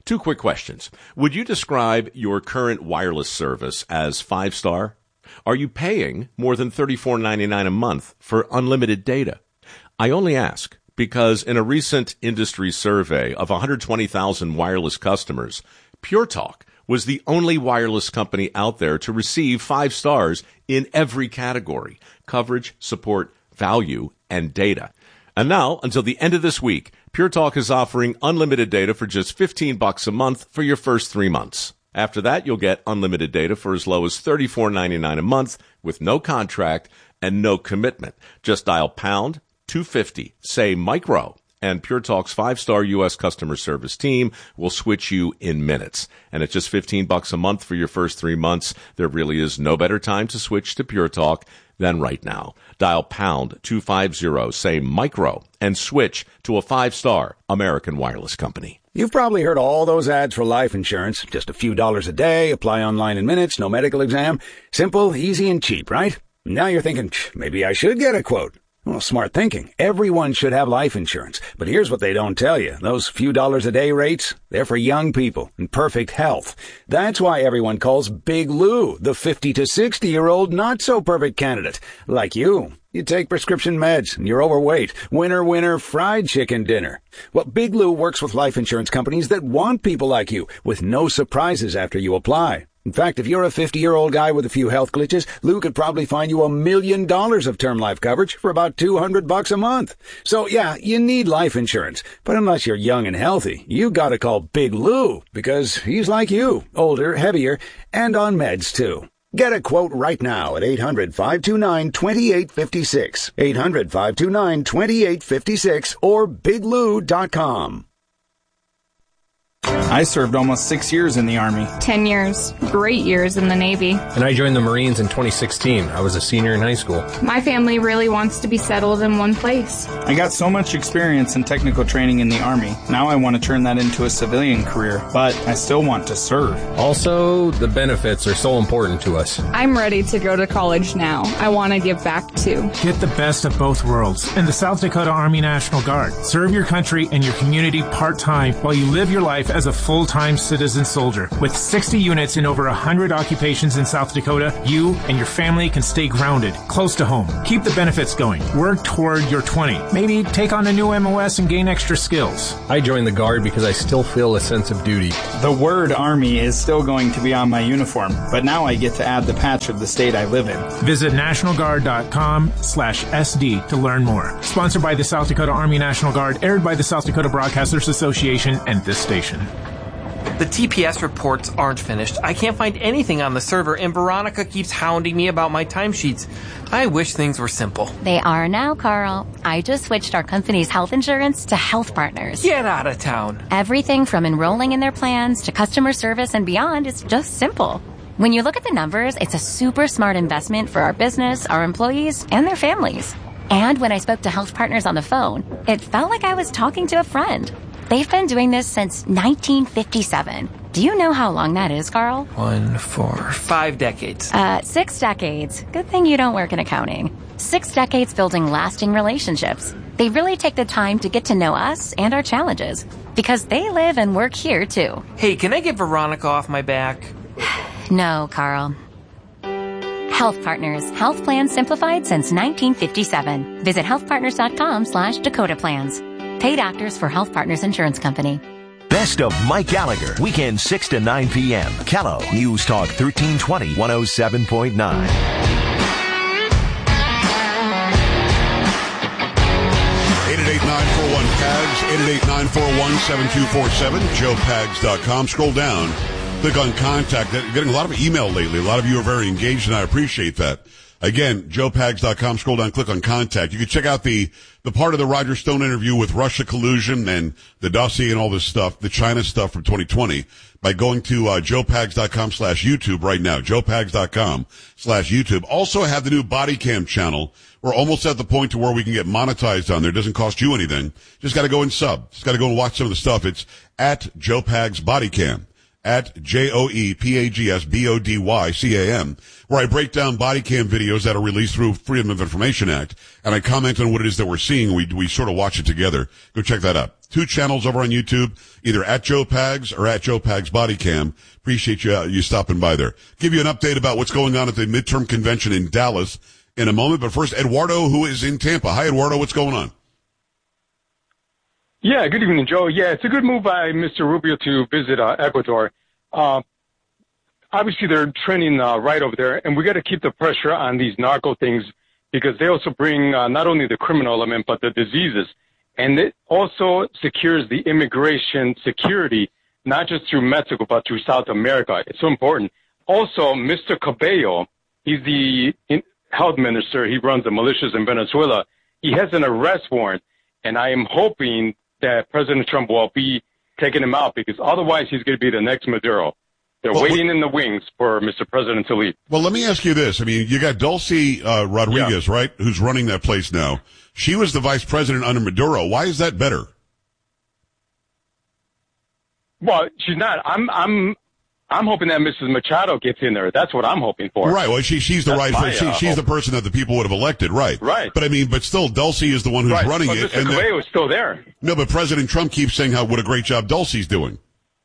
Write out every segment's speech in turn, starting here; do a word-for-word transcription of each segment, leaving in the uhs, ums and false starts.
Two quick questions. Would you describe your current wireless service as five-star? Are you paying more than thirty-four ninety-nine a month for unlimited data? I only ask because in a recent industry survey of one hundred twenty thousand wireless customers, Pure Talk was the only wireless company out there to receive five stars in every category: coverage, support, value, and data. And now, until the end of this week, Pure Talk is offering unlimited data for just fifteen bucks a month for your first three months. After that, you'll get unlimited data for as low as thirty-four ninety-nine a month with no contract and no commitment. Just dial pound two fifty, say micro, and Pure Talk's five-star U S customer service team will switch you in minutes. And at just fifteen bucks a month for your first three months, there really is no better time to switch to Pure Talk than right now. Dial pound two fifty, say micro, and switch to a five-star American wireless company. You've probably heard all those ads for life insurance. Just a few dollars a day, apply online in minutes, no medical exam. Simple, easy, and cheap, right? Now you're thinking, maybe I should get a quote. Well, smart thinking. Everyone should have life insurance. But here's what they don't tell you. Those few dollars a day rates, they're for young people in perfect health. That's why everyone calls Big Lou the fifty to sixty-year-old not-so-perfect candidate. Like you. You take prescription meds, and you're overweight. Winner, winner, fried chicken dinner. Well, Big Lou works with life insurance companies that want people like you, with no surprises after you apply. In fact, if you're a fifty-year-old guy with a few health glitches, Lou could probably find you a million dollars of term life coverage for about two hundred bucks a month. So, yeah, you need life insurance. But unless you're young and healthy, you gotta call Big Lou, because he's like you, older, heavier, and on meds, too. Get a quote right now at eight hundred, five two nine, two eight five six, eight hundred, five two nine, two eight five six, or big lou dot com. I served almost six years in the Army. Ten years. Great years in the Navy. And I joined the Marines in twenty sixteen. I was a senior in high school. My family really wants to be settled in one place. I got so much experience and technical training in the Army. Now I want to turn that into a civilian career, but I still want to serve. Also, the benefits are so important to us. I'm ready to go to college now. I want to give back too. Get the best of both worlds in the South Dakota Army National Guard. Serve your country and your community part-time while you live your life as a full-time citizen soldier. With sixty units in over one hundred occupations in South Dakota, you and your family can stay grounded, close to home. Keep the benefits going. Work toward your twenty. Maybe take on a new M O S and gain extra skills. I joined the Guard because I still feel a sense of duty. The word Army is still going to be on my uniform, but now I get to add the patch of the state I live in. Visit national guard dot com slash S D to learn more. Sponsored by the South Dakota Army National Guard, aired by the South Dakota Broadcasters Association and this station. The T P S reports aren't finished. I can't find anything on the server, and Veronica keeps hounding me about my timesheets. I wish things were simple. They are now, Carl. I just switched our company's health insurance to Health Partners. Get out of town. Everything from enrolling in their plans to customer service and beyond is just simple. When you look at the numbers, it's a super smart investment for our business, our employees, and their families. And when I spoke to Health Partners on the phone, it felt like I was talking to a friend. They've been doing this since nineteen fifty-seven. Do you know how long that is, Carl? One, four, five decades. Uh, six decades. Good thing you don't work in accounting. Six decades building lasting relationships. They really take the time to get to know us and our challenges, because they live and work here, too. Hey, can I get Veronica off my back? No, Carl. Health Partners. Health plans simplified since nineteen fifty-seven. Visit healthpartners.com slash Dakota Plans. Paid actors for Health Partners Insurance Company. Best of Mike Gallagher, weekend six to nine p.m. Kello, News Talk thirteen twenty, one oh seven point nine. eight eight eight, nine four one, P A G S, eight eight eight, nine four one, seven two four seven, joe pags dot com. Scroll down, click on contact. Getting a lot of email lately. A lot of you are very engaged, and I appreciate that. Again, joe pags dot com, scroll down, click on contact. You can check out the, the part of the Roger Stone interview with Russia collusion and the dossier and all this stuff, the China stuff from twenty twenty, by going to uh, joe pags dot com slash YouTube right now, joe pags dot com slash YouTube. Also have the new body cam channel. We're almost at the point to where we can get monetized on there. It doesn't cost you anything. Just got to go and sub. Just got to go and watch some of the stuff. It's at Joe Pags Body Cam. at J O E P A G S B O D Y C A M, where I break down body cam videos that are released through Freedom of Information Act, and I comment on what it is that we're seeing. We, we sort of watch it together. Go check that out. Two channels over on YouTube, either at Joe Pags or at Joe Pags Body Cam. Appreciate you, uh, you stopping by there. Give you an update about what's going on at the midterm convention in Dallas in a moment, but first, Eduardo, who is in Tampa. Hi, Eduardo, what's going on? Yeah, good evening, Joe. Yeah, it's a good move by Mister Rubio to visit uh, Ecuador. Uh, obviously, they're trending uh, right over there, and we got to keep the pressure on these narco things because they also bring uh, not only the criminal element but the diseases, and it also secures the immigration security, not just through Mexico but through South America. It's so important. Also, Mister Cabello, he's the health minister. He runs the militias in Venezuela. He has an arrest warrant, and I am hoping that President Trump will be taking him out because otherwise he's going to be the next Maduro. They're well, waiting in the wings for Mister President to leave. Well, let me ask you this. I mean, you got Dulce uh, Rodriguez, yeah. right, who's running that place now. She was the vice president under Maduro. Why is that better? Well, she's not. I'm I'm I'm hoping that Missus Machado gets in there. That's what I'm hoping for. Right. Well, she she's the That's right. my, she, uh, she's hope. the person that the people would have elected. Right. Right. But I mean, but still, Dulce is the one who's right. running but it. Mister And Cabello is still there. No, but President Trump keeps saying how what a great job Dulce's doing.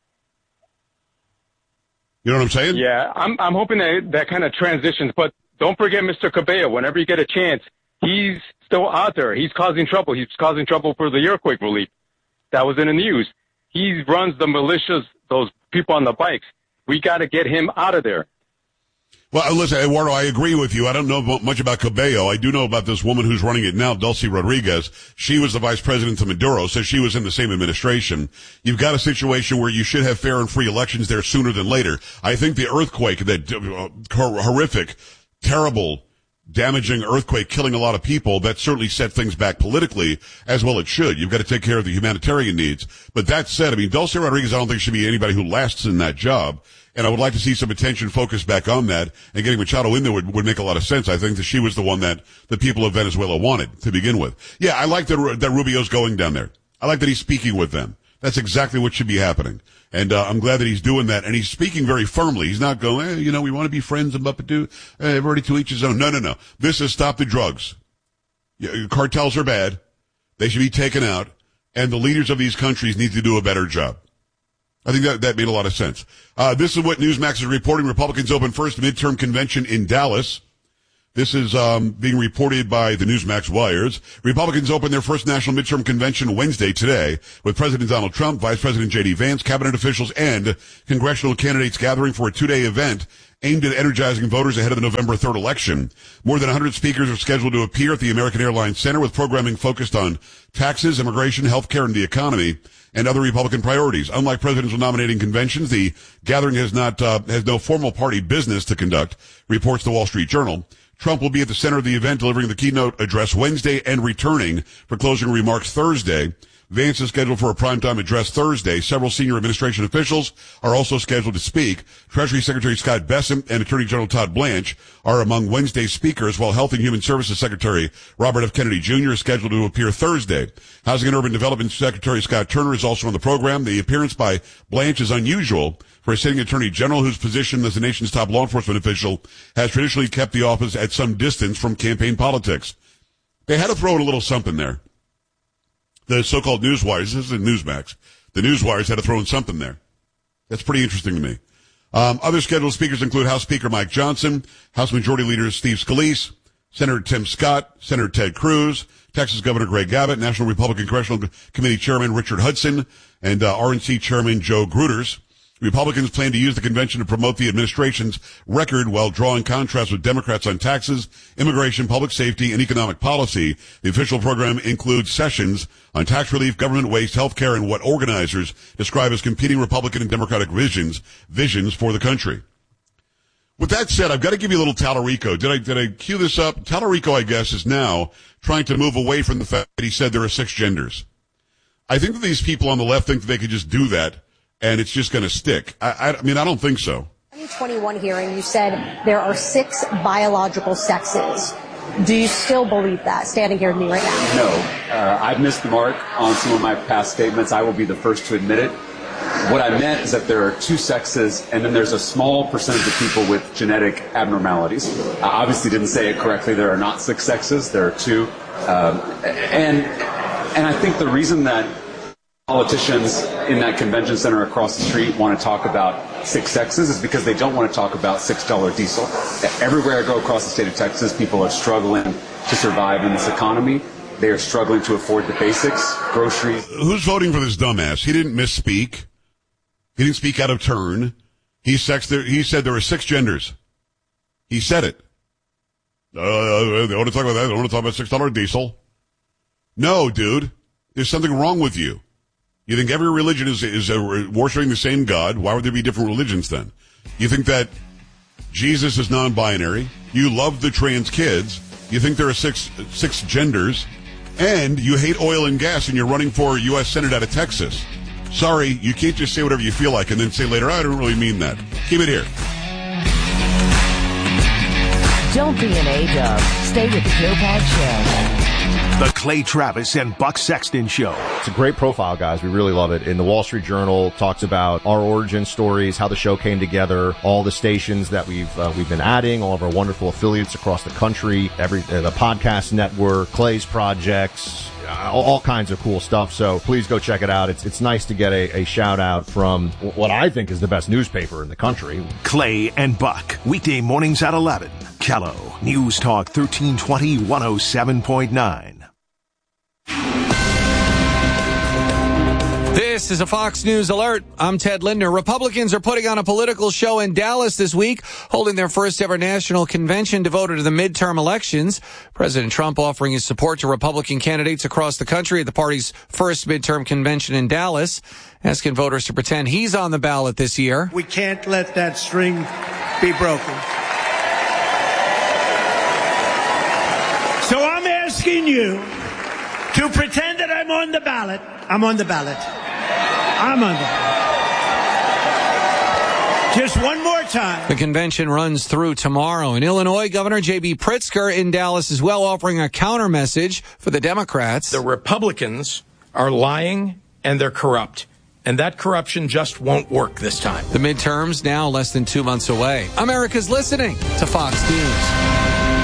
You know what I'm saying? Yeah, I'm I'm hoping that that kind of transitions. But don't forget Mister Cabello. Whenever you get a chance, he's still out there. He's causing trouble. He's causing trouble for the earthquake relief. That was in the news. He runs the militias, those people on the bikes. We got to get him out of there. Well, listen, Eduardo, I agree with you. I don't know much about Cabello. I do know about this woman who's running it now, Dulce Rodriguez. She was the vice president of Maduro, so she was in the same administration. You've got a situation where you should have fair and free elections there sooner than later. I think the earthquake, that uh, horrific, terrible, damaging earthquake killing a lot of people, that certainly set things back politically, as well it should. You've got to take care of the humanitarian needs. But that said, I mean, Dulce Rodriguez, I don't think should be anybody who lasts in that job. And I would like to see some attention focused back on that, and getting Machado in there would, would make a lot of sense. I think that she was the one that the people of Venezuela wanted to begin with. Yeah, I like that, that Rubio's going down there. I like that he's speaking with them. That's exactly what should be happening. And uh, I'm glad that he's doing that. And he's speaking very firmly. He's not going, eh, you know, we want to be friends and Muppet do, eh, everybody to each his own. No, no, no. This is stop the drugs. Yeah, cartels are bad. They should be taken out. And the leaders of these countries need to do a better job. I think that, that made a lot of sense. Uh, this is what Newsmax is reporting. Republicans open first midterm convention in Dallas. This is um, being reported by the Newsmax wires. Republicans open their first national midterm convention Wednesday today with President Donald Trump, Vice President J D Vance, cabinet officials, and congressional candidates gathering for a two-day event aimed at energizing voters ahead of the November third election. More than one hundred speakers are scheduled to appear at the American Airlines Center with programming focused on taxes, immigration, health care, and the economy, and other Republican priorities. Unlike presidential nominating conventions, the gathering has not uh, has no formal party business to conduct, reports the Wall Street Journal. Trump will be at the center of the event, delivering the keynote address Wednesday and returning for closing remarks Thursday. Vance is scheduled for a primetime address Thursday. Several senior administration officials are also scheduled to speak. Treasury Secretary Scott Bessent and Attorney General Todd Blanche are among Wednesday's speakers, while Health and Human Services Secretary Robert F. Kennedy Junior is scheduled to appear Thursday. Housing and Urban Development Secretary Scott Turner is also on the program. The appearance by Blanche is unusual for a sitting attorney general whose position as the nation's top law enforcement official has traditionally kept the office at some distance from campaign politics. They had to throw in a little something there. The so-called newswires, this is Newsmax, the newswires had to throw in something there. That's pretty interesting to me. Um, other scheduled speakers include House Speaker Mike Johnson, House Majority Leader Steve Scalise, Senator Tim Scott, Senator Ted Cruz, Texas Governor Greg Abbott, National Republican Congressional Committee Chairman Richard Hudson, and uh, R N C Chairman Joe Gruters. Republicans plan to use the convention to promote the administration's record while drawing contrasts with Democrats on taxes, immigration, public safety, and economic policy. The official program includes sessions on tax relief, government waste, health care, and what organizers describe as competing Republican and Democratic visions, visions for the country. With that said, I've got to give you a little Tallarico. Did I, did I cue this up? Tallarico, I guess, is now trying to move away from the fact that he said there are six genders. I think that these people on the left think that they could just do that, and it's just going to stick. I, I, I mean, I don't think so. twenty twenty-one hearing, you said there are six biological sexes. Do you still believe that, standing here with me right now? No. Uh, I've missed the mark on some of my past statements. I will be the first to admit it. What I meant is that there are two sexes, and then there's a small percentage of people with genetic abnormalities. I obviously didn't say it correctly. There are not six sexes. There are two. Um, and and I think the reason that politicians in that convention center across the street want to talk about six sexes is because they don't want to talk about six dollar diesel. Everywhere I go across the state of Texas, people are struggling to survive in this economy. They are struggling to afford the basics, groceries. Who's voting for this dumbass? He didn't misspeak. He didn't speak out of turn. He, sex there, he said there were six genders. He said it. Uh, they want to talk about that. They want to talk about six dollar diesel. No, dude. There's something wrong with you. You think every religion is, is uh, worshiping the same God? Why would there be different religions then? You think that Jesus is non-binary? You love the trans kids? You think there are six six genders? And you hate oil and gas and you're running for U S Senate out of Texas. Sorry, you can't just say whatever you feel like and then say later, I don't really mean that. Keep it here. Don't be an A-dub. Stay with the Joe Pags Show. The Clay Travis and Buck Sexton Show. It's a great profile, guys. We really love it. In the Wall Street Journal, talks about our origin stories, how the show came together, all the stations that we've uh, we've been adding, all of our wonderful affiliates across the country, every uh, the podcast network, Clay's projects, uh, all, all kinds of cool stuff. So please go check it out. It's it's nice to get a, a shout out from what I think is the best newspaper in the country. Clay and Buck, weekday mornings at eleven. Kello, News Talk thirteen twenty, one oh seven point nine. This is a Fox News alert. I'm Ted Lindner. Republicans are putting on a political show in Dallas this week, holding their first ever national convention devoted to the midterm elections. President Trump offering his support to Republican candidates across the country at the party's first midterm convention in Dallas, asking voters to pretend he's on the ballot this year. We can't let that string be broken. So I'm asking you to pretend that I'm on the ballot. I'm on the ballot. I'm on the ballot. Just one more time. The convention runs through tomorrow. In Illinois, Governor J B Pritzker in Dallas is well offering a counter message for the Democrats. The Republicans are lying and they're corrupt. And that corruption just won't work this time. The midterms now less than two months away. America's listening to Fox News.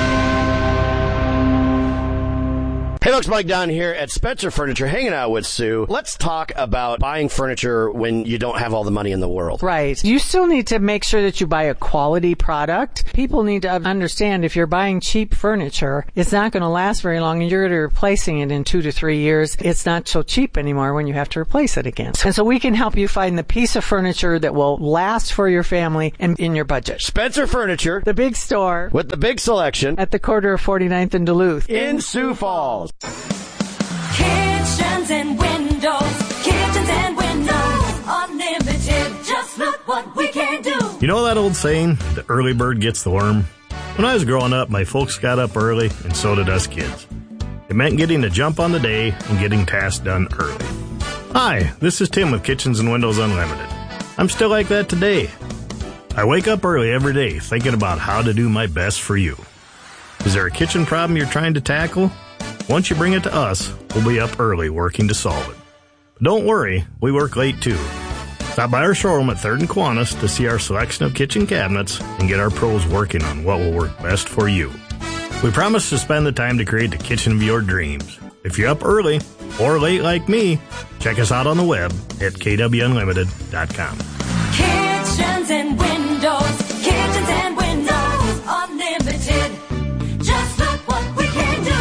Hey folks, Mike Dunn here at Spencer Furniture, hanging out with Sue. Let's talk about buying furniture when you don't have all the money in the world. Right. You still need to make sure that you buy a quality product. People need to understand if you're buying cheap furniture, it's not going to last very long and you're going to be replacing it in two to three years. It's not so cheap anymore when you have to replace it again. And so we can help you find the piece of furniture that will last for your family and in your budget. Spencer Furniture, the big store with the big selection at the corner of forty-ninth and Duluth in Sioux Falls. Kitchens and windows, kitchens and windows, unlimited. Just look what we can do. You know that old saying, the early bird gets the worm? When I was growing up, my folks got up early, and so did us kids. It meant getting a jump on the day and getting tasks done early. Hi, this is Tim with Kitchens and Windows Unlimited. I'm still like that today. I wake up early every day thinking about how to do my best for you. Is there a kitchen problem you're trying to tackle? Once you bring it to us, we'll be up early working to solve it. But don't worry, we work late too. Stop by our showroom at third and Kiwanis to see our selection of kitchen cabinets and get our pros working on what will work best for you. We promise to spend the time to create the kitchen of your dreams. If you're up early or late like me, check us out on the web at k w unlimited dot com. Kitchens and windows, kitchens and windows, unlimited. Just look what we can do.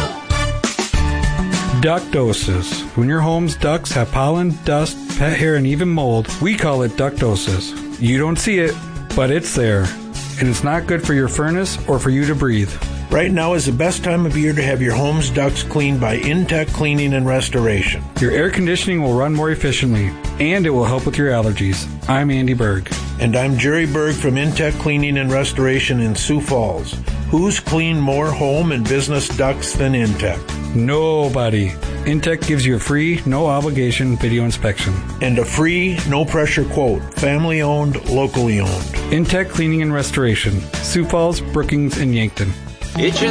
Ductosis. When your home's ducts have pollen, dust, pet hair, and even mold, we call it ductosis. You don't see it, but it's there. And it's not good for your furnace or for you to breathe. Right now is the best time of year to have your home's ducts cleaned by Intech Cleaning and Restoration. Your air conditioning will run more efficiently, and it will help with your allergies. I'm Andy Berg. And I'm Jerry Berg from Intech Cleaning and Restoration in Sioux Falls. Who's cleaned more home and business ducts than Intech? Nobody. Intech gives you a free, no-obligation video inspection. And a free, no-pressure quote. Family-owned, locally owned. Intech Cleaning and Restoration. Sioux Falls, Brookings, and Yankton. Itchin'?